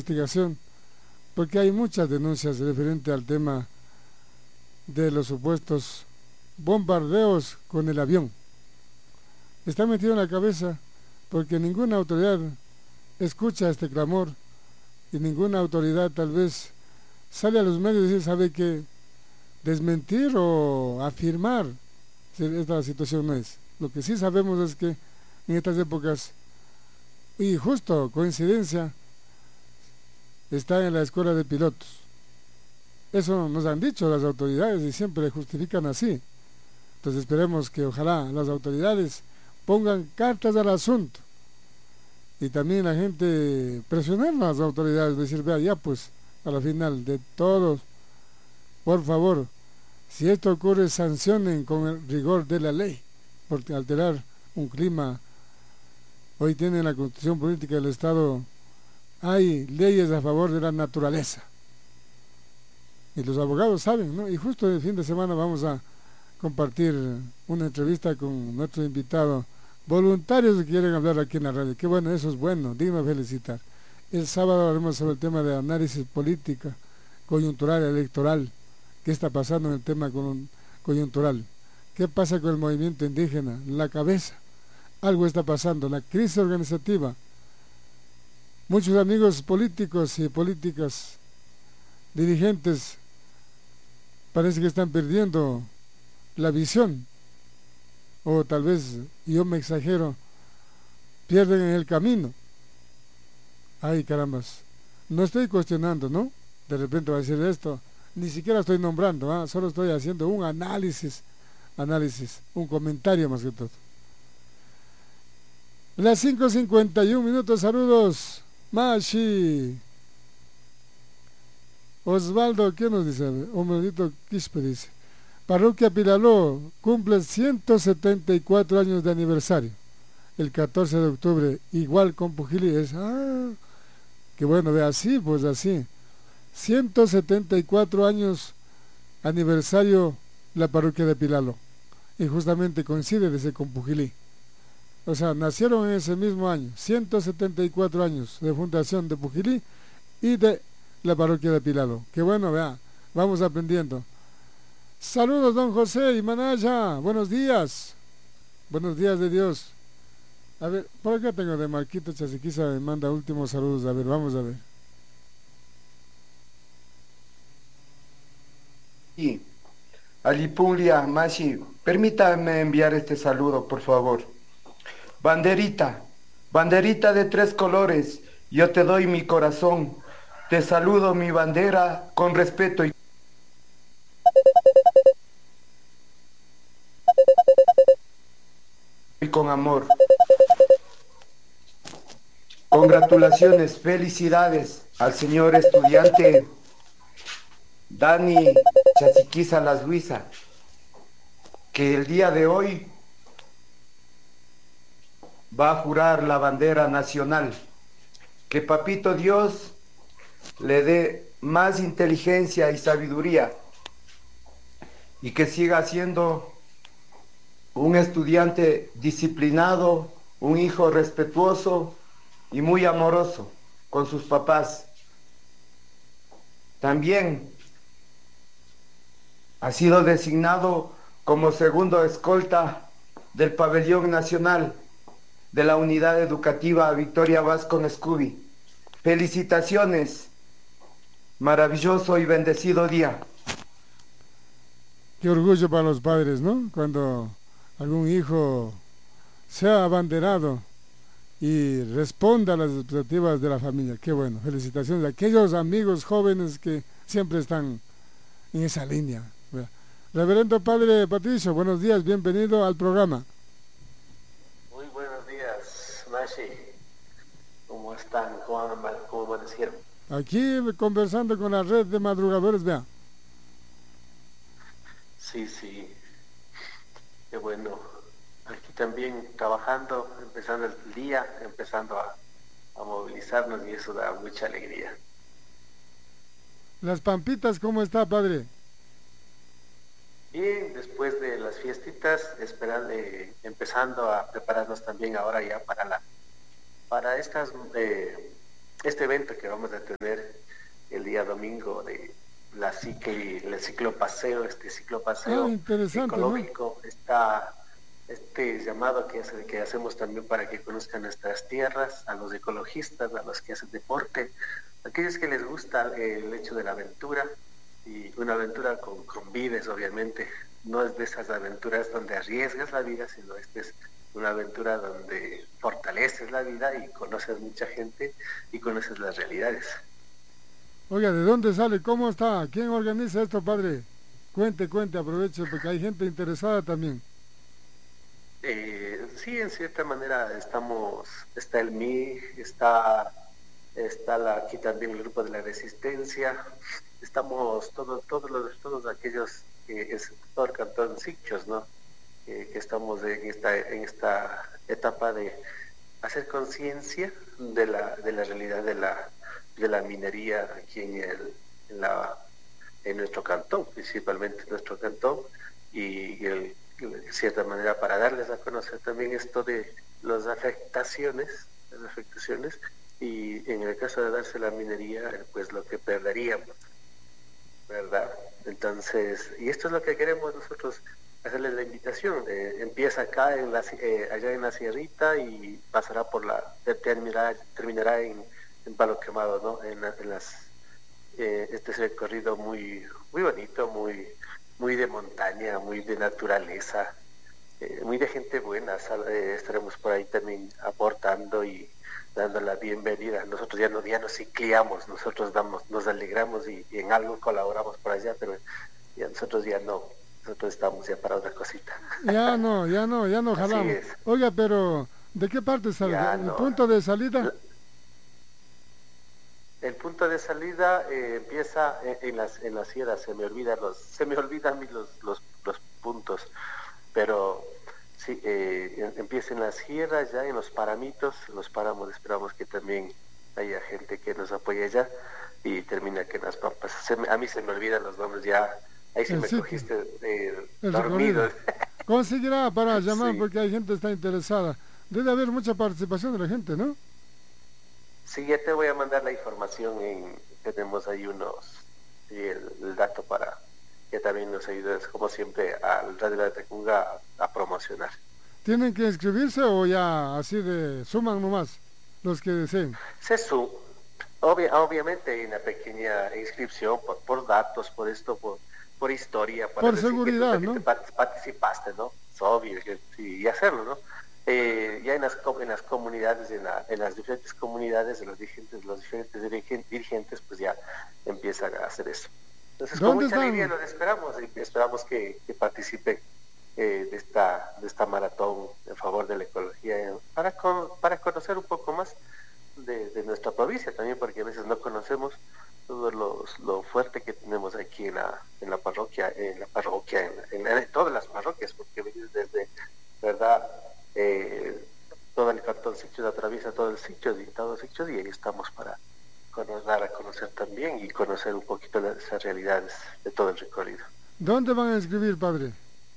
investigación, porque hay muchas denuncias referente al tema de los supuestos bombardeos con el avión. Está metido en la cabeza porque ninguna autoridad escucha este clamor y ninguna autoridad tal vez sale a los medios y dice, sabe que desmentir o afirmar si esta situación no es. Lo que sí sabemos es que en estas épocas, y justo coincidencia, está en la escuela de pilotos. Eso nos han dicho las autoridades y siempre justifican así. Entonces esperemos que ojalá las autoridades pongan cartas al asunto y también la gente presionar a las autoridades, decir, vea, ya pues, a la final de todos, por favor, si esto ocurre, sancionen con el rigor de la ley, porque alterar un clima, hoy tiene la Constitución Política del Estado, hay leyes a favor de la naturaleza. Y los abogados saben, ¿no? Y justo el fin de semana vamos a compartir una entrevista con nuestro invitado, voluntarios que quieren hablar aquí en la radio. Qué bueno, eso es bueno, digno de felicitar. El sábado hablaremos sobre el tema de análisis política, coyuntural, electoral. ¿Qué está pasando en el tema coyuntural? ¿Qué pasa con el movimiento indígena? La cabeza. Algo está pasando, la crisis organizativa. Muchos amigos políticos y políticas, dirigentes, parece que están perdiendo la visión, o tal vez, yo me exagero, pierden en el camino. Ay, carambas, no estoy cuestionando, ¿no? De repente va a decir esto, ni siquiera estoy nombrando, solo estoy haciendo un análisis, un comentario más que todo. Las 5:51, saludos, Mashi. Osvaldo, ¿qué nos dice? Hombredito Quispe dice, Parroquia Pilaló cumple 174 años de aniversario, el 14 de octubre, igual con Pujilí, qué bueno, ve así, pues así, 174 años aniversario la parroquia de Pilaló, y justamente coincide desde con Pujilí, o sea, nacieron en ese mismo año, 174 años de fundación de Pujilí y de la parroquia de Pilaló, qué bueno, vea, vamos aprendiendo. Saludos, don José y Manaya, buenos días de Dios. A ver, por acá tengo de Marquito Chasiquiza, me manda últimos saludos, a ver, vamos a ver. Sí, Alipulia, Mashi, permítame enviar este saludo, por favor. Banderita, banderita de 3 colores, yo te doy mi corazón, te saludo mi bandera con respeto y con amor. Congratulaciones, felicidades al señor estudiante Dani Chasiquiza Las Luisa, que el día de hoy va a jurar la bandera nacional. Que Papito Dios le dé más inteligencia y sabiduría y que siga siendo un estudiante disciplinado, un hijo respetuoso y muy amoroso con sus papás. También ha sido designado como segundo escolta del Pabellón Nacional de la Unidad Educativa Victoria Vasco Nescubi. Felicitaciones, maravilloso y bendecido día. Qué orgullo para los padres, ¿no? Cuando algún hijo sea abanderado y responda a las expectativas de la familia. Qué bueno, felicitaciones a aquellos amigos jóvenes que siempre están en esa línea. Reverendo Padre Patricio, buenos días, bienvenido al programa. Muy buenos días, Mashi. ¿Cómo están? ¿Cómo amanecieron? Aquí conversando con la red de madrugadores, vea. Sí, qué bueno. Aquí también trabajando, empezando el día, empezando a movilizarnos y eso da mucha alegría. Las Pampitas, ¿cómo está, padre? Bien, después de las fiestitas, empezando a prepararnos también ahora ya para estas este evento que vamos a tener el día domingo de el ciclopaseo, este ciclopaseo interesante, ecológico, ¿no? está este llamado que hacemos también para que conozcan nuestras tierras, a los ecologistas, a los que hacen deporte, a aquellos que les gusta el hecho de la aventura, y una aventura con vides, obviamente. No es de esas aventuras donde arriesgas la vida, sino esta es una aventura donde fortaleces la vida y conoces mucha gente y conoces las realidades. Oiga, ¿de dónde sale? ¿Cómo está? ¿Quién organiza esto, padre? Cuente, aproveche, porque hay gente interesada también. Sí, en cierta manera está el MIG, está aquí también el grupo de la Resistencia, estamos todos aquellos, todo el cantón Sichos, ¿no? Que estamos en esta etapa de hacer conciencia de la realidad de la minería aquí en nuestro cantón, principalmente en nuestro cantón, y de cierta manera para darles a conocer también esto de las afectaciones, y en el caso de darse la minería, pues lo que perderíamos, ¿verdad? Entonces, y esto es lo que queremos nosotros hacerles la invitación. Empieza acá allá en la sierrita y pasará terminará en Palo Quemado, ¿no? Este es el recorrido muy bonito, muy de montaña, muy de naturaleza, muy de gente buena. Estaremos por ahí también aportando y dando la bienvenida. Nosotros ya no cicleamos, nos alegramos y en algo colaboramos por allá, pero ya nosotros estamos ya para otra cosita. Ya no jalamos. Oiga, pero ¿de qué parte sale? ¿El punto de salida? El punto de salida empieza en las sierras. Se me olvidan los puntos, pero sí, empieza en las sierras, ya en los paramitos, los páramos. Esperamos que también haya gente que nos apoye allá, y termina que en las pampas. A mí se me olvidan los nombres ya. Ahí sí me cogiste dormido. Conseguirá para llamar, sí. Porque hay gente que está interesada. Debe haber mucha participación de la gente, ¿no? Sí, ya te voy a mandar la información. Tenemos ahí el dato para que también nos ayudes, como siempre, al Radio de la Tacunga a promocionar. ¿Tienen que inscribirse o ya así de suman nomás los que deseen? Obviamente hay una pequeña inscripción por datos, por esto, por historia, para por decir seguridad, que tú ¿no? participaste, ¿no? Es obvio, y hacerlo, ¿no? Ya en las comunidades, en las diferentes comunidades de los diferentes dirigentes, pues ya empiezan a hacer eso. Entonces, con mucha alegría los esperamos, y esperamos que participen de esta maratón en favor de la ecología, para conocer un poco más de nuestra provincia también, porque a veces no conocemos todo lo fuerte que tenemos aquí en la parroquia, en todas las parroquias, porque desde, ¿verdad? Todo el cantón Sichos atraviesa todo el Sichos, y ahí estamos para dar a conocer también y conocer un poquito esas realidades de todo el recorrido. ¿Dónde van a inscribir, padre?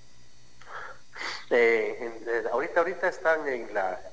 Ahorita están en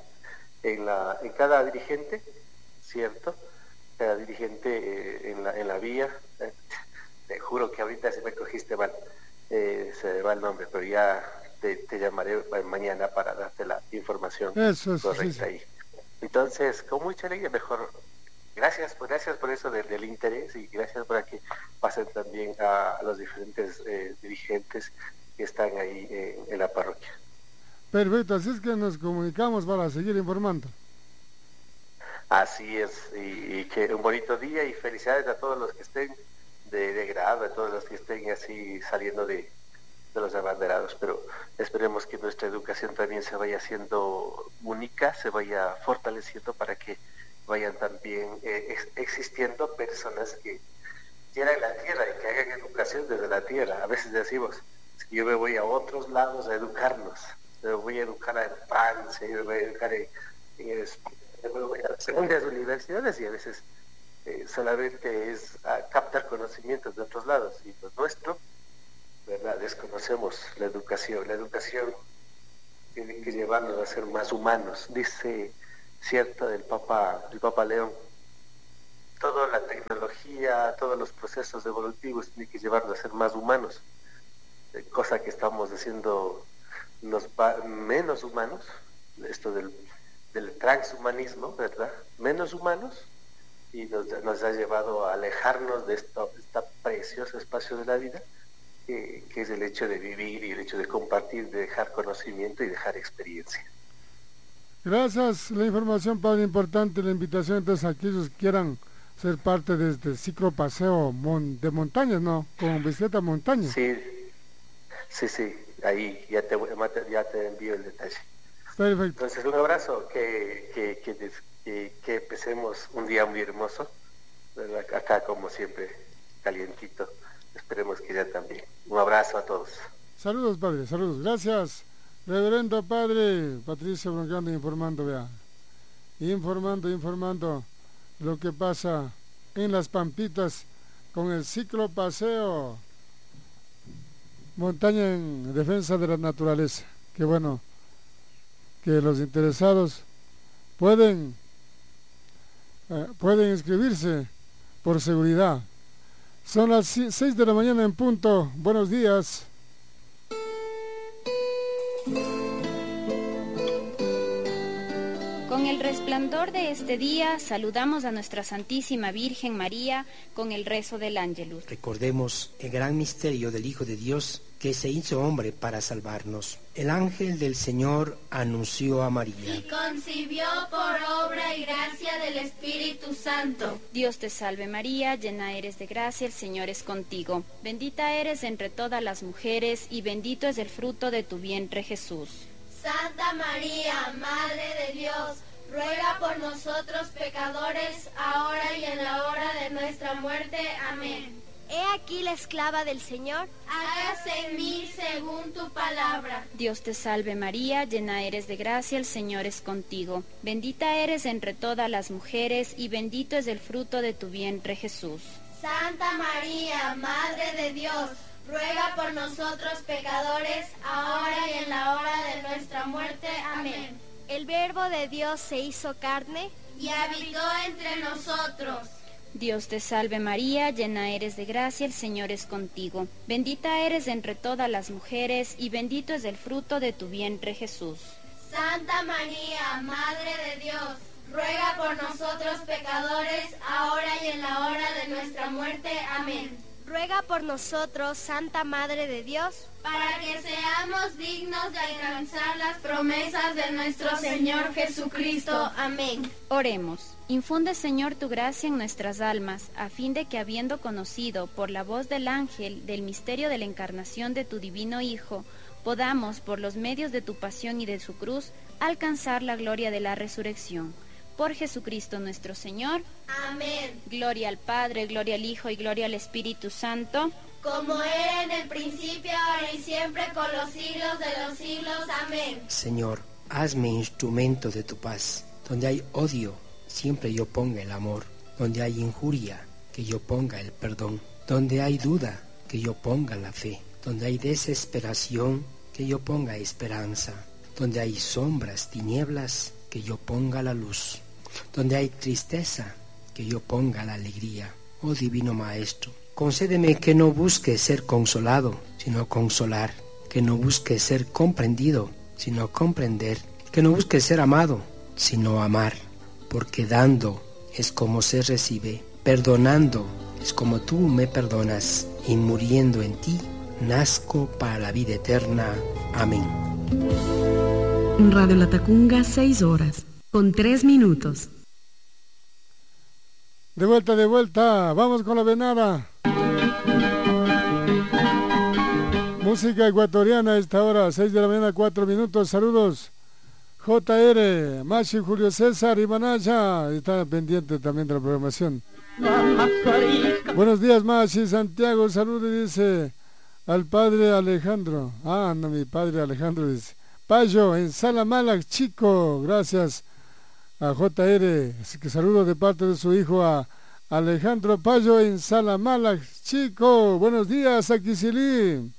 cada dirigente, ¿cierto? Cada dirigente en la vía. Te juro que ahorita se me cogiste mal, se me va el nombre, pero ya te llamaré mañana para darte la información correcta ahí. Entonces, con mucha alegría, mejor. Gracias por eso del interés, y gracias por que pasen también a los diferentes dirigentes que están ahí en la parroquia. Perfecto, así es que nos comunicamos para seguir informando. Así es, y que un bonito día, y felicidades a todos los que estén de grado, a todos los que estén así saliendo de los abanderados, pero esperemos que nuestra educación también se vaya haciendo única, se vaya fortaleciendo, para que vayan también existiendo personas que quieran la tierra y que hagan educación desde la tierra. A veces decimos, yo me voy a otros lados a educarnos, me voy a educar en Francia, yo me voy a educar me voy a las grandes universidades, y a veces solamente es captar conocimientos de otros lados, y pues nuestro, ¿verdad? Desconocemos la educación tiene que llevarnos a ser más humanos, dice cierto del Papa León, toda la tecnología, todos los procesos evolutivos tienen que llevarnos a ser más humanos, cosa que estamos haciendo menos humanos, esto del transhumanismo, ¿verdad? Menos humanos, y nos ha llevado a alejarnos de este precioso espacio de la vida, que es el hecho de vivir y el hecho de compartir, de dejar conocimiento y dejar experiencia. Gracias, la información, padre, importante, la invitación entonces a aquellos que quieran ser parte de este ciclopaseo de montañas, ¿no? Con bicicleta montaña. Sí, ahí ya te envío el detalle. Perfecto. Entonces, un abrazo, que empecemos un día muy hermoso, ¿verdad? Acá como siempre, calientito, esperemos que ya también. Un abrazo a todos. Saludos, padre, saludos, gracias. Reverendo padre Patricio Broncano informando, vea. Informando lo que pasa en las Pampitas con el ciclopaseo montaña en defensa de la naturaleza. Qué bueno que los interesados pueden inscribirse por seguridad. Son las 6 de la mañana en punto. Buenos días. Con el resplandor de este día saludamos a nuestra Santísima Virgen María con el rezo del Ángelus. Recordemos el gran misterio del Hijo de Dios que se hizo hombre para salvarnos. El ángel del Señor anunció a María. Y concibió por obra y gracia del Espíritu Santo. Dios te salve María, llena eres de gracia, el Señor es contigo. Bendita eres entre todas las mujeres y bendito es el fruto de tu vientre Jesús. Santa María, Madre de Dios, ruega por nosotros pecadores, ahora y en la hora de nuestra muerte. Amén. He aquí la esclava del Señor. Hágase en mí según tu palabra. Dios te salve María, llena eres de gracia, el Señor es contigo. Bendita eres entre todas las mujeres y bendito es el fruto de tu vientre Jesús. Santa María, Madre de Dios, ruega por nosotros pecadores, ahora y en la hora de nuestra muerte. Amén. El Verbo de Dios se hizo carne y habitó entre nosotros. Dios te salve María, llena eres de gracia, el Señor es contigo. Bendita eres entre todas las mujeres y bendito es el fruto de tu vientre Jesús. Santa María, Madre de Dios, ruega por nosotros pecadores, ahora y en la hora de nuestra muerte. Amén. Ruega por nosotros, Santa Madre de Dios, para que seamos dignos de alcanzar las promesas de nuestro Señor Jesucristo. Amén. Oremos. Infunde, Señor, tu gracia en nuestras almas, a fin de que, habiendo conocido por la voz del ángel del misterio de la encarnación de tu divino Hijo, podamos, por los medios de tu pasión y de su cruz, alcanzar la gloria de la resurrección. Por Jesucristo nuestro Señor. Amén. Gloria al Padre, gloria al Hijo y gloria al Espíritu Santo. Como era en el principio, ahora y siempre, con los siglos de los siglos. Amén. Señor, hazme instrumento de tu paz. Donde hay odio, siempre yo ponga el amor. Donde hay injuria, que yo ponga el perdón. Donde hay duda, que yo ponga la fe. Donde hay desesperación, que yo ponga esperanza. Donde hay sombras, tinieblas, que yo ponga la luz. Donde hay tristeza, que yo ponga la alegría. Oh Divino Maestro, concédeme que no busque ser consolado, sino consolar. Que no busque ser comprendido, sino comprender. Que no busque ser amado, sino amar. Porque dando es como se recibe, perdonando es como tú me perdonas, y muriendo en ti, nazco para la vida eterna. Amén. Radio Latacunga, 6 horas, con 3 minutos. De vuelta, vamos con la venada. Música ecuatoriana a esta hora, 6 de la mañana, 4 minutos, saludos. JR, Machi, Julio César y Manaya, está pendiente también de la programación. Buenos días, Machi, Santiago, saludos, dice al padre Alejandro. No, mi padre Alejandro dice. Payo, en Salamalac, chico, gracias a JR, así que saludo de parte de su hijo a Alejandro Payo en Salamalac, chico. Buenos días, Aquisili.